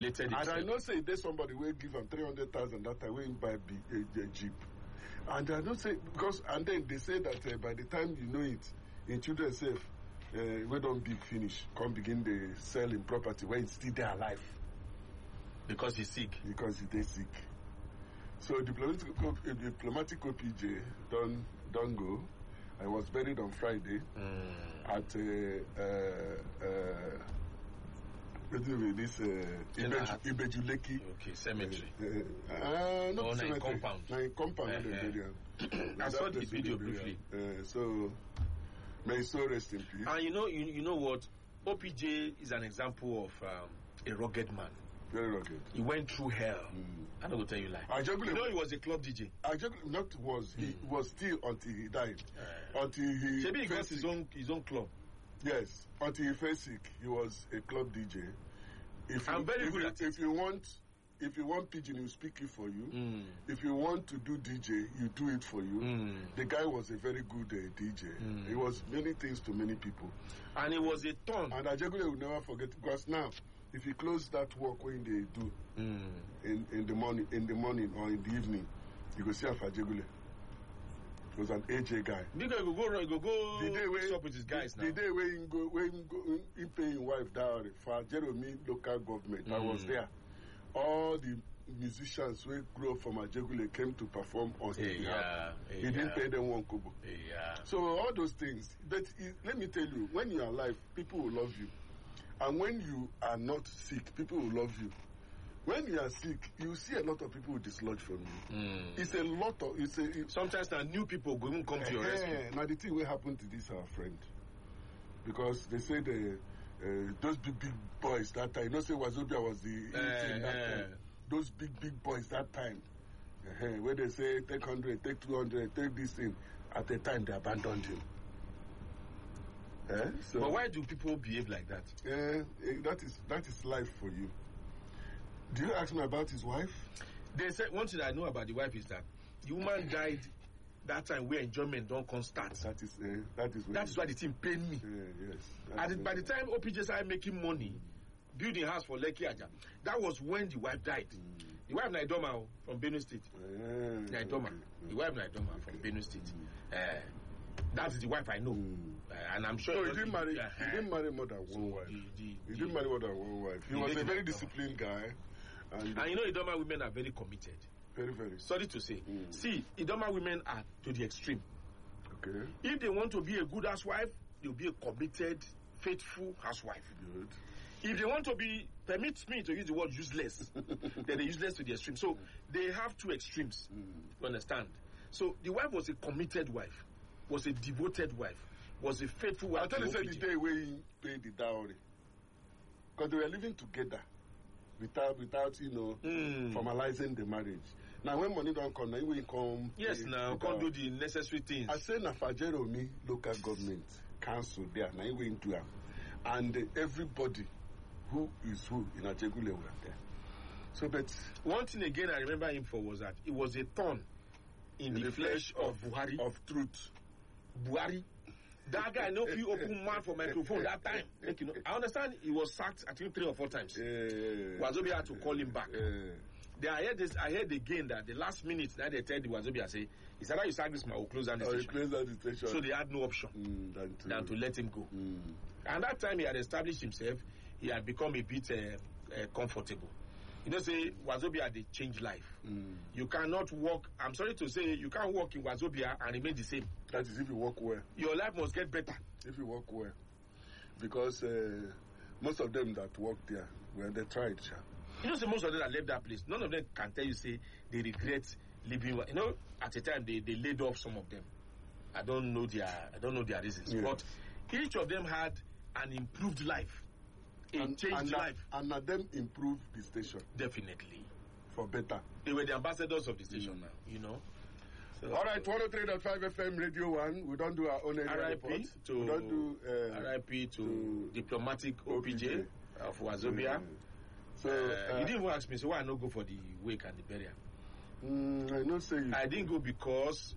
humiliated himself. And I know say there's somebody will give him 300,000 that time when buy a jeep. And I know say because and then they say that by the time you know it, in children self, we don't big finish, come begin the selling property when it's still there alive. Because he's sick. Because he's sick. So diplomatic OPJ don't go. I was buried on Friday at this Ibejuleki. Okay, cemetery. Not cemetery. Compound. Compound. I saw the video briefly. So may his soul rest in peace. And you know what? OPJ is an example of a rugged man. Very rugged. He went through hell. I don't go tell you lie. You know he was a club DJ. He was still until he died. Until he maybe he got his own club. Yes. Until he fell sick, he was a club DJ. I'm very good at it. If you want pidgin, he will speak it for you. If you want to do DJ, you do it for you. The guy was a very good DJ. He was many things to many people. And it was a ton. And Ajegule will never forget, because now, if you close that work when they do in the morning or in the evening, you go see Ajegule. He was an AJ guy. Because you go the day where up with his guys now. The day where he pay his wife dowry for Jeremy local government, I was there. All the musicians who grew up from Ajegule came to perform on his behalf. He didn't pay them one kobo. So all those things. But let me tell you, when you are alive, people will love you. And when you are not sick, people will love you. When you are sick, you see a lot of people who dislodge from you. It's a lot of... Sometimes the new people go and come to your rescue. Now the thing will happen to this our friend. Because they say those big boys that time, you know say Wazobia was the thing that time. Those big boys that time. Where they say take 100, take 200, take this thing. At the time they abandoned him. So, but why do people behave like that? That is life for you. Do you ask me about his wife? They said one thing I know about the wife is that the woman died that time where enjoyment don't come start. That is why the thing paid me. Yes. By the time OPJ started making money, building house for Lekki Aja, that was when the wife died. The wife Naidoma from Benue State. Naidoma. The wife Naidoma from Benue State. That's the wife I know. And I'm sure... No, he didn't marry more than one wife. He didn't marry more than one wife. He was a very disciplined guy. And you know Idoma women are very committed. Very, very. Sorry to say. See, Idoma women are to the extreme. Okay. If they want to be a good housewife, they'll be a committed, faithful housewife. Good. If they want to be, permit me to use the word useless, then they're useless to the extreme. So they have two extremes. You understand? So the wife was a committed wife, was a devoted wife, was a faithful wife. I'll tell you the day where he paid the dowry. Because they were living together without formalizing the marriage. Now when money don't come, now we come. Yes, now can't do the necessary things. I say na Fajeromi local government council there, now we into them. And everybody who is who in Ajegule were there. So but one thing again I remember him for was that it was a thorn in the flesh of Buhari. Of truth. Buhari. That guy know if you open mouth for microphone that time. Like, I understand he was sacked I think 3 or 4 times. Wazobia had to call him back. Then I heard again that the last minute that they tell the Wazobia say, it's either you sack this man or close down the station. So they had no option than to let him go. And that time he had established himself, he had become a bit comfortable. You know, say Wazobia they change life. You cannot walk. I'm sorry to say, you can't walk in Wazobia and remain the same. That is if you walk well. Your life must get better if you walk well, because most of them that work there, when they tried, you know, say most of them that left that place, none of them can tell you say they regret leaving. You know, at the time they laid off some of them. I don't know their reasons, but each of them had an improved life. Changed life. And them improved the station. Definitely. For better. They were the ambassadors of the station now, you know. So, all right, 103.5 FM Radio 1. We don't do our own report. We don't do RIP to diplomatic OPJ of Wazobia. So you didn't even ask me, so why I not go for the wake and the burial? I not say you. I didn't go because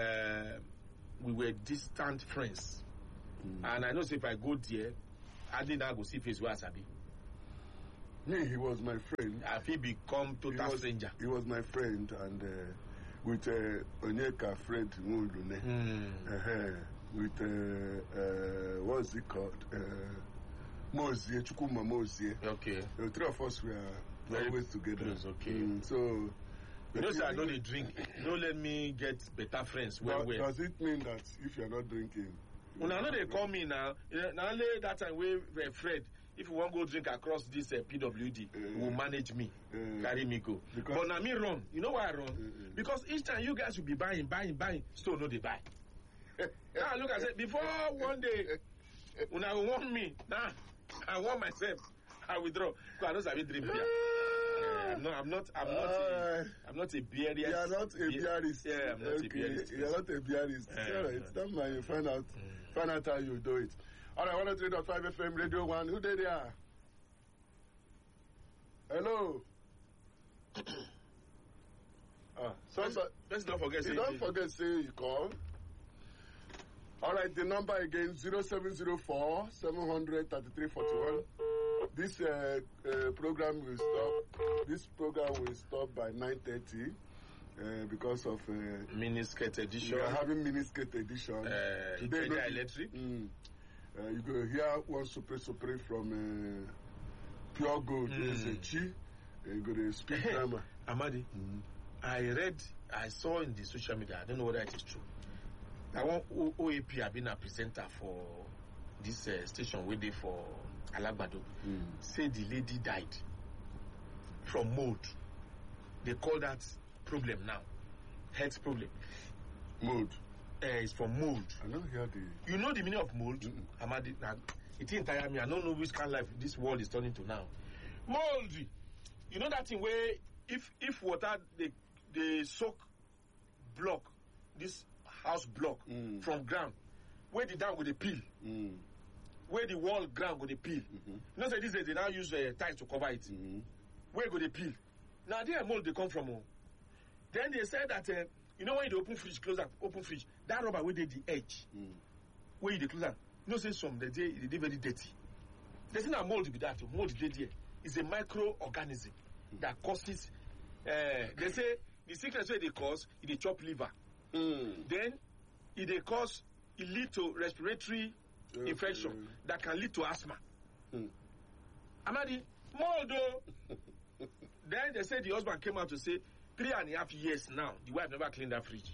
we were distant friends. And I know say if I go there, I didn't go see face where Asabi. Me, he was my friend. Have he become total stranger? He was my friend, and with Onyeka Fred Mulune, with what's it called? Mozie, Chukuma Mozie. Okay. The three of us were always together. Close, okay. So. You know, sir, I know they drink. Don't let me get better friends. Does it mean that if you're not drinking? Well, I know they call me now. Now, only that time we were afraid. If you want to go drink across this PWD, will manage me, carry me go. But now me run. You know why I run? Because each time you guys will be buying, still no they buy. Now look, I said before one day, when I want me, now I want myself, I withdraw. Because I don't have a dream beer. I'm not a beerist. You are not a beerist. Yeah, I'm not a beerist. You are not a beerist. Alright, don't mind. You find out how you do it. All right, 103.5 FM Radio 1. Who did there? Hello. Let's not forget. Don't forget say you call. All right, the number again 0704 700 3341. This program will stop. This program will stop by 9:30 because of miniskirt edition. We are having miniskirt edition. Today, electric. You go hear one super from Pure Gold. You go to speak grammar. Amadi, I saw in the social media. I don't know whether it is true. I want OAP have been a presenter for this station waiting for Alagbado. Say the lady died from mold. They call that problem now. Health problem. Mold. It's from mold. I don't hear the. You know the meaning of mold? Amadi, it didn't tire me. I don't know which kind of life this world is turning to now. Mold. You know that thing where if water they soak block, this house block from ground, where the down with the peel. Where the wall ground go they peel. You know, say this day they now use tiles to cover it. Where go they peel? Now there mold they come from. Then they said that you know when you open fridge, close up, open fridge, that rubber where they the edge, where you close up. You know, say some they very dirty. There's not mold with that. Mold there is a microorganism that causes. They say the sickness where they cause it they chop liver. Then it they cause it lead to respiratory infection that can lead to asthma. Amadi, mold though. Then they said the husband came out to say 3.5 years now the wife never cleaned that fridge.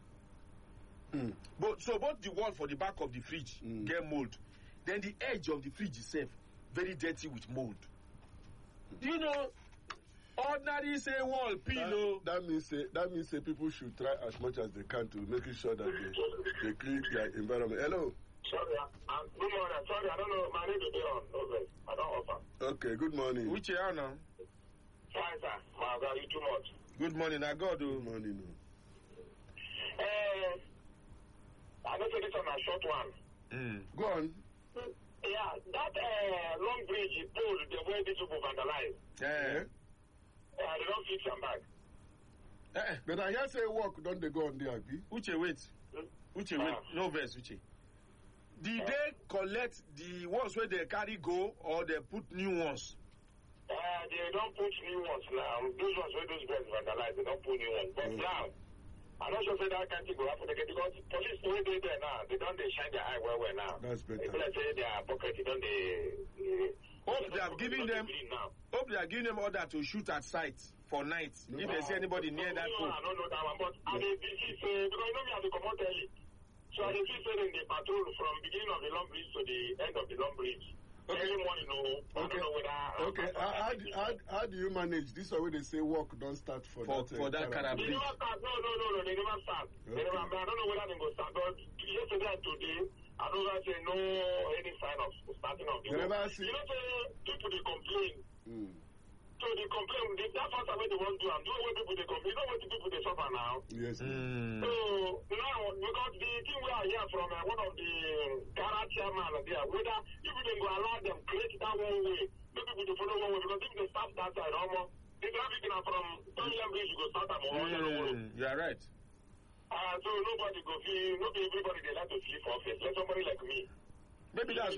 But so both the wall for the back of the fridge get mold. Then the edge of the fridge itself very dirty with mold. Do you know? Ordinary say wall pillow. That means people should try as much as they can to make sure that they clean their environment. Hello. Sorry, good morning. Sorry, I don't know. My name is Leon. I don't offer. Okay, good morning. Which year now? Fine, sir. My God, you too much. Good morning, I got Good morning. I don't say this on a short one. Go on. Yeah, that long bridge pulled the way these people vandalize. They don't fix them back. But I hear say work, don't they go on there, Abi? Uche, wait. No verse, Uche. Did they collect the ones where they carry go or they put new ones? They don't put new ones now. Those ones where those guys vandalize, they don't put new ones. But now, I'm not sure say that can't go happen again because police where they there now, they don't shine their eye well now. That's better. Let's say their pocket, they don't Hope they have given them. Hope they are giving them order to shoot at sight for night. If they see anybody near that phone. I don't know that one, but I did see because you know me have to come out early. So I did see in the patrol from beginning of the long bridge to the end of the long bridge. Early morning, I don't know whether. Okay, how do you manage this? Or they say work don't start for that kind of bridge? They never start. No, they never start. I don't know whether they go start. But yesterday and today, I don't know say no any sign of starting of the work. You know, people they complain. So they complain. That's what they want to do. I'm doing what people they complain. You know what people they suffer now. Yes. So now because the thing we are here from one of the garage chairman there, whether if they go allow them create that one way, maybe people they follow one way because if they start that side, almost the traffic from Tonyam Bridge you go start them on. You are right. So nobody go feel, not everybody they like to flee for office. Let somebody like me. Maybe that's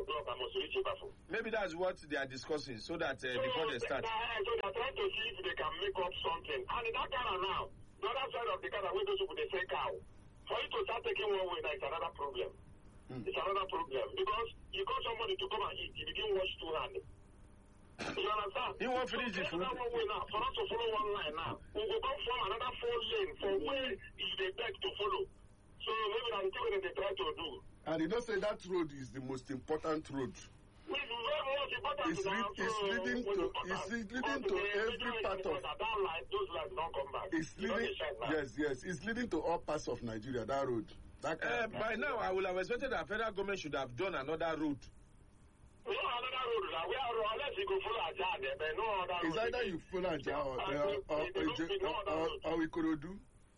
what they are discussing, so that before they start. So they're trying to see if they can make up something. And in that car now, the other side of the car, where those people they say cow. For you to start taking one way, that's another problem. It's another problem because you got somebody to come and eat, you begin wash two hands. You understand? You want to finish the food? One way now, for us to follow one line now, we will come from another 4 lane for where is the beg to follow. So maybe that's what they try to do. And you know, say that road is the most important road. It's leading to every part of. It's leading. Yes. It's leading to all parts of Nigeria. That road. By now, I would have expected that federal government should have done another route. No, another road. Unless you go follow Ajah, but no other road. It's either you follow Ajah or we could do.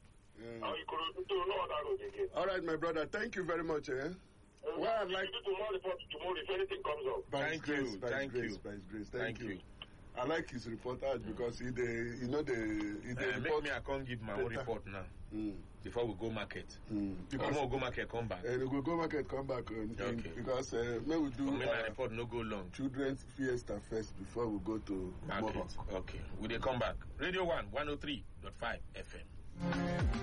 All right, my brother. Thank you very much. Well, I'd like to tomorrow if anything comes up. Thank you. Thank you. I like his reportage because he report. Make me I can't give my own report now. Before we go market. Because we go market, come back. We will go market, come back. Okay. Because we will do. My report no go long. Children's fiesta first before we go to market. Okay. We will come back. Radio 1 103.5 FM.